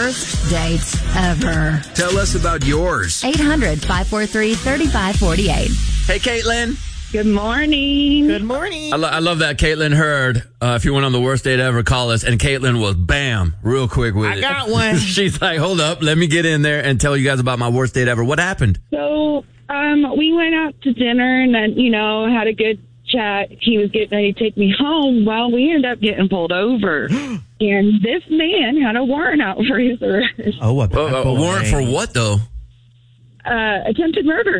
worst dates ever. Tell us about yours. 800-543-3548. Hey, Caitlin. Good morning. Good morning. I love that Caitlin heard. If you went on the worst date ever, call us. And Caitlin was bam, real quick with it. I got one. She's like, hold up, let me get in there and tell you guys about my worst date ever. What happened? So, we went out to dinner and then, had a good chat. He was getting ready to take me home. Well, we ended up getting pulled over. And this man had a warrant out for his arrest. Oh, a warrant for what, though? Attempted murder.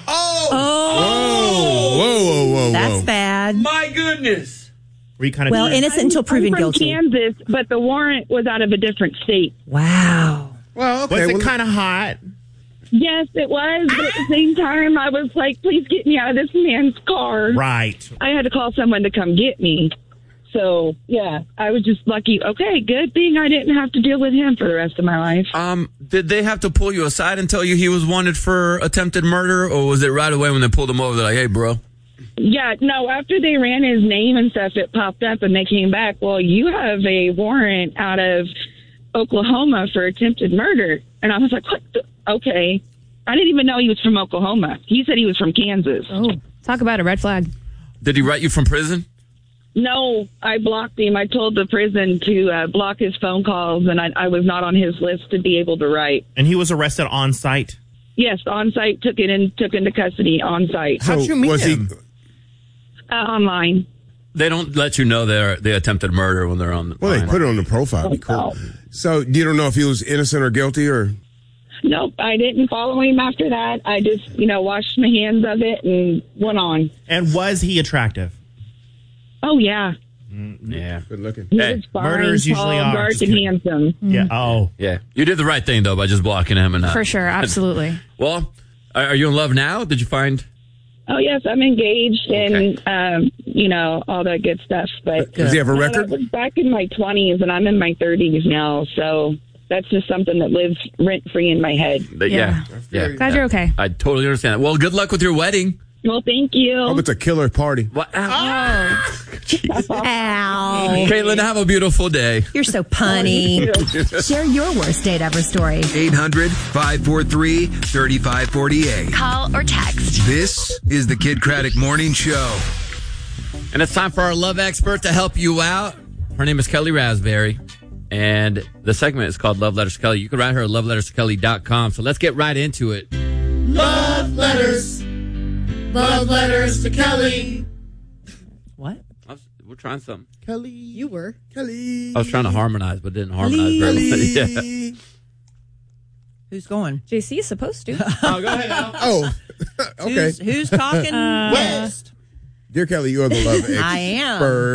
Whoa. That's bad. My goodness. Were you kind of innocent until proven I'm from guilty. Kansas, but the warrant was out of a different state. Wow. Well, okay. Was it kind of hot? Yes, it was. But at the same time, I was like, please get me out of this man's car. Right. I had to call someone to come get me. So, yeah, I was just lucky. Okay, good thing I didn't have to deal with him for the rest of my life. Did they have to pull you aside and tell you he was wanted for attempted murder, or was it right away when they pulled him over, they're like, hey, bro? Yeah, no, after they ran his name and stuff, it popped up and they came back. Well, you have a warrant out of Oklahoma for attempted murder. And I was like, what? Okay. I didn't even know he was from Oklahoma. He said he was from Kansas. Oh, talk about a red flag. Did he write you from prison? No, I blocked him. I told the prison to block his phone calls, and I was not on his list to be able to write. And he was arrested on site? Yes, on site, took into custody on site. How'd you meet him? Online. They don't let you know they attempted murder when they're on the Well, they put it on the profile. Be cool. So you don't know if he was innocent or guilty, or? Nope, I didn't follow him after that. I just, washed my hands of it and went on. And was he attractive? Oh, yeah. Yeah. Good looking. He was fine, murders usually tall, are. dark, Just and kidding. handsome. Yeah. Oh. Yeah. You did the right thing, though, by just blocking him. And For sure, absolutely. Well, are you in love now? Did you find... Oh, yes, I'm engaged and, all that good stuff. But Does he have a record? That was back in my 20s, and I'm in my 30s now, so that's just something that lives rent-free in my head. Yeah. Glad you're okay. I totally understand that. Well, good luck with your wedding. Well, thank you. Oh, it's a killer party. What? Ow. Caitlin, have a beautiful day. You're so punny. Share your worst date ever story. 800-543-3548. Call or text. This is the Kid Craddock Morning Show. And it's time for our love expert to help you out. Her name is Kelly Raspberry. And the segment is called Love Letters to Kelly. You can write her at loveletterskelly.com. So let's get right into it. Love letters. Love letters to Kelly. What? We're trying something. Kelly. You were. Kelly. I was trying to harmonize, but didn't harmonize very well. Yeah. Who's going? JC is supposed to. Oh, go ahead, Al. Oh, okay. Who's talking? West. Dear Kelly, you are the love expert. I am.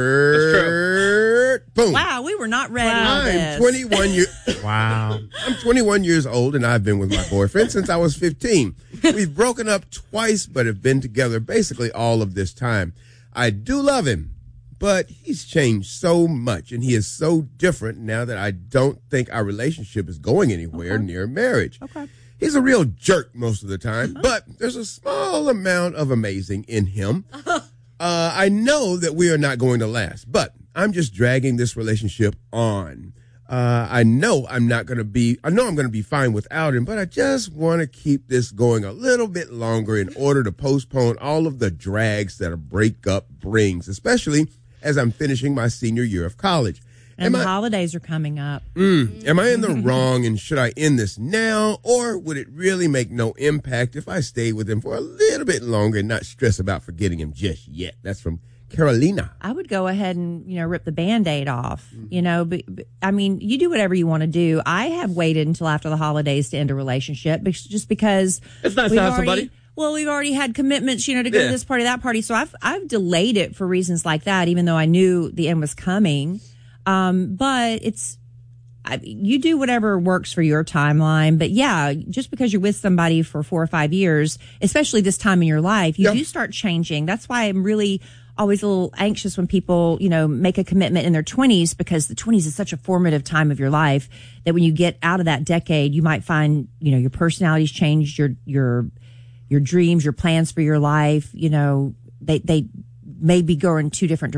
Boom. Wow, we were not ready for I'm this. 21 years. Wow. I'm 21 years old, and I've been with my boyfriend since I was 15. We've broken up twice, but have been together basically all of this time. I do love him, but he's changed so much, and he is so different now that I don't think our relationship is going anywhere near marriage. Okay. He's a real jerk most of the time, but there's a small amount of amazing in him. I know that we are not going to last, but I'm just dragging this relationship on. I know I'm going to be fine without him, but I just want to keep this going a little bit longer in order to postpone all of the drags that a breakup brings, especially as I'm finishing my senior year of college. And the holidays are coming up. Am I in the wrong, and should I end this now, or would it really make no impact if I stay with him for a little bit longer and not stress about forgetting him just yet? That's from Carolina. I would go ahead and, rip the Band-Aid off, but I mean, you do whatever you want to do. I have waited until after the holidays to end a relationship just because It's nice to have somebody. Well, we've already had commitments, to go to this party, that party. So I've delayed it for reasons like that, even though I knew the end was coming. But you do whatever works for your timeline. But yeah, just because you're with somebody for 4 or 5 years, especially this time in your life, you do start changing. That's why I'm really always a little anxious when people, make a commitment in their 20s, because the 20s is such a formative time of your life that when you get out of that decade, you might find, your personality's changed, your dreams, your plans for your life, they may be going two different directions.